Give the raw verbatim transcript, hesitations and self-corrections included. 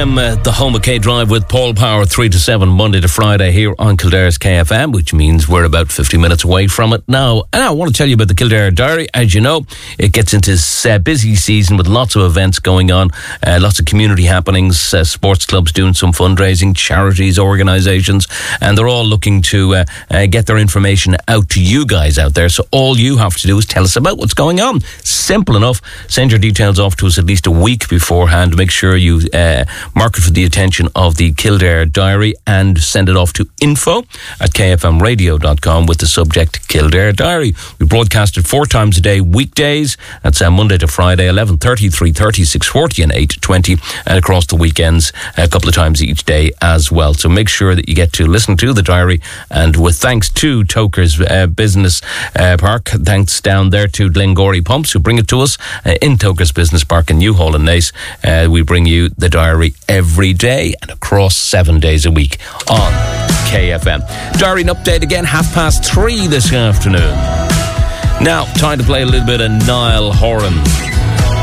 M, uh, the home of K Drive with Paul Power, three to seven, Monday to Friday here on Kildare's K F M, which means we're about fifty minutes away from it now. And I want to tell you about the Kildare Diary. As you know, it gets into its uh, busy season with lots of events going on, uh, lots of community happenings, uh, sports clubs doing some fundraising, charities, organisations, and they're all looking to uh, uh, get their information out to you guys out there. So all you have to do is tell us about what's going on. Simple enough. Send your details off to us at least a week beforehand. Make sure you uh, mark it for the attention of the Kildare Diary and send it off to info at k f m radio dot com with the subject Kildare Diary. We broadcast it four times a day, weekdays. That's uh, Monday to Friday, eleven thirty, three thirty, six forty and eight twenty, and across the weekends a couple of times each day as well. So make sure that you get to listen to the diary, and with thanks to Toker's uh, Business uh, Park, thanks down there to Glengory Pumps who bring it to us uh, in Toker's Business Park in Newhall and Nace. Uh, we bring you the diary every day and across seven days a week on K F M. Diary and update again, half past three this afternoon. Now, time to play a little bit of Niall Horan.